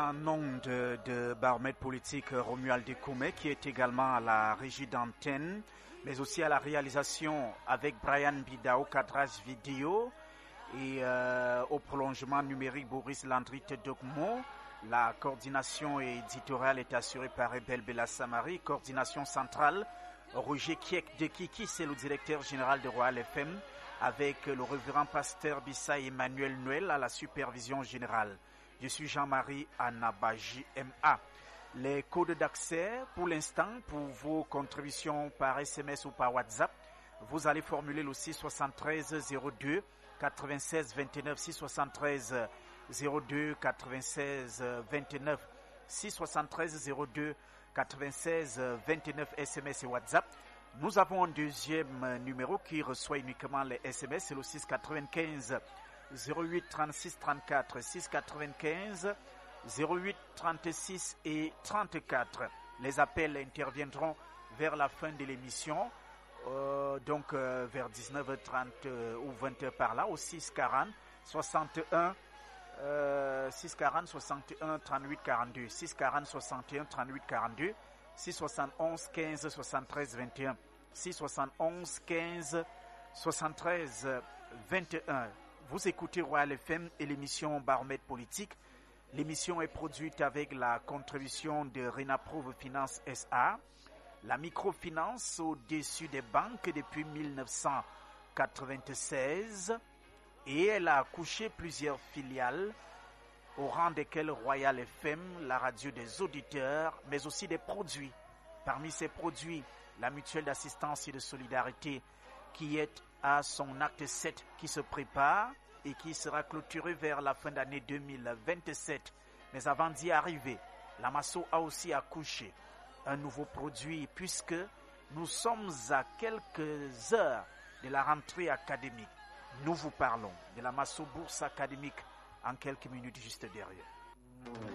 En nom de baromètre politique Romuald Dekoumé, qui est également à la régie d'antenne, mais aussi à la réalisation avec Brian Bida au cadrage vidéo et au prolongement numérique Boris Landry Tedogmo. La coordination éditoriale est assurée par Ebel Bellassamari, coordination centrale Roger Kiek de Kiki, c'est le directeur général de Royal FM, avec le révérend pasteur Bissa Emmanuel Noël à la supervision générale. Je suis Jean-Marie Anabaji MA. Les codes d'accès pour l'instant pour vos contributions par SMS ou par WhatsApp, vous allez formuler le 673 02 96 29 673 02 96 29 673 02 96 29 SMS et WhatsApp. Nous avons un deuxième numéro qui reçoit uniquement les SMS, c'est le 695 08 36 34 695 08 36 et 34. Les appels interviendront vers la fin de l'émission, donc vers 19h30 ou 20h par là, au 640 61 640 61 38 42 640 61 38 42 671 15 73 21 671 15 73 21. Vous écoutez Royal FM et l'émission Baromètre politique. L'émission est produite avec la contribution de Renaprouve Finance SA, la microfinance au-dessus des banques depuis 1996, et elle a accouché plusieurs filiales, au rang desquelles Royal FM, la radio des auditeurs, mais aussi des produits. Parmi ces produits, la mutuelle d'assistance et de solidarité qui est à son acte 7 qui se prépare et qui sera clôturé vers la fin d'année 2027. Mais avant d'y arriver, la Masso a aussi accouché un nouveau produit puisque nous sommes à quelques heures de la rentrée académique. Nous vous parlons de la Masso Bourse académique en quelques minutes juste derrière.